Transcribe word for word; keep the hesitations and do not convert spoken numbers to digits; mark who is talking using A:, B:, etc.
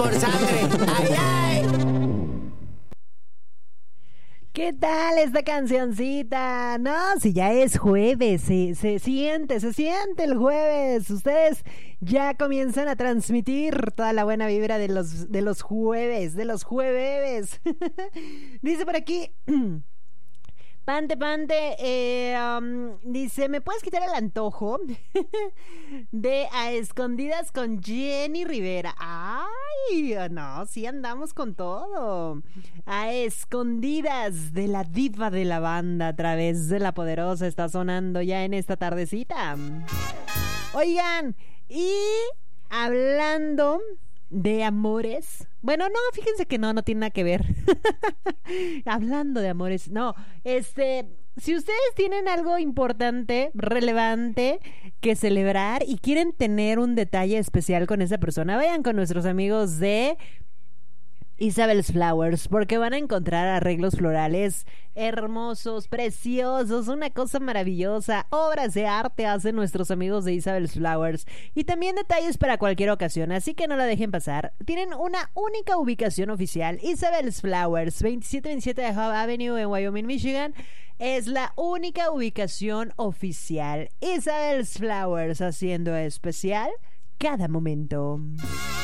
A: por sangre. ¡Ay, ay!
B: ¿Qué tal esta cancioncita? No, si ya es jueves, se, se siente, se siente el jueves. Ustedes ya comienzan a transmitir toda la buena vibra de los, de los jueves, de los jueves. Dice por aquí... Pante, Pante, eh, um, dice, ¿me puedes quitar el antojo de A Escondidas con Jenny Rivera? Ay, no, sí andamos con todo. A Escondidas de la diva de la banda a través de La Poderosa está sonando ya en esta tardecita. Oigan, y hablando de amores. Bueno, no, fíjense que no, no tiene nada que ver. Hablando de amores, no, este, si ustedes tienen algo importante, relevante que celebrar y quieren tener un detalle especial con esa persona, vayan con nuestros amigos de Isabel's Flowers, porque van a encontrar arreglos florales hermosos, preciosos, una cosa maravillosa, obras de arte hacen nuestros amigos de Isabel's Flowers y también detalles para cualquier ocasión, así que no la dejen pasar. Tienen una única ubicación oficial, Isabel's Flowers, veintisiete veintisiete de Hub Avenue en Wyoming, Michigan. Es la única ubicación oficial. Isabel's Flowers, haciendo especial cada momento.